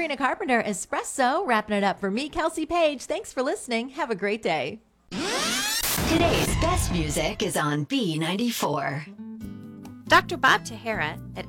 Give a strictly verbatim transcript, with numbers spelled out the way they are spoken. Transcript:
Sabrina Carpenter, Espresso, wrapping it up for me, Kelsey Page. Thanks for listening. Have a great day. Today's best music is on B ninety-four. Doctor Bob Tahara at